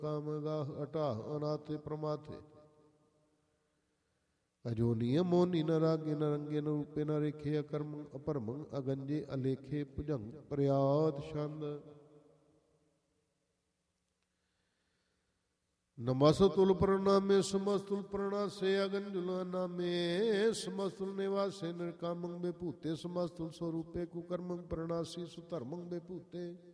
काम गाह अटाह अनाथे प्रमाथे अजोनिय मोनी न रागे न रंगे न रूपे न रेखे अकर्म अपरमं अगंजे अलेखे भुजंग प्रयाद छंद नमस्तुल प्रणामे समस्तुल प्रणासे अगंजुल नामे समस्तुल निवासे निर्कामं बेभूते समस्तुल स्वरूपे कुकर्मं प्रणासी सुधर्मं बेभूते